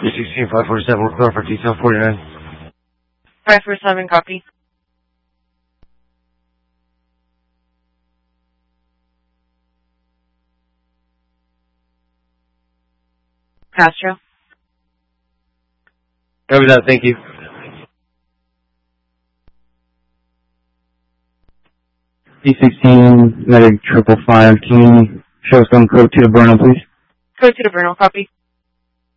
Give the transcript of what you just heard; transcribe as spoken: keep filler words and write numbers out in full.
sixteen, five forty-seven, we're clear for detail forty-nine. five forty-seven, copy. Castro. Copy that, thank you. D sixteen, medic triple five, can you show some code to the Bruno, please? Code to the Bruno, copy.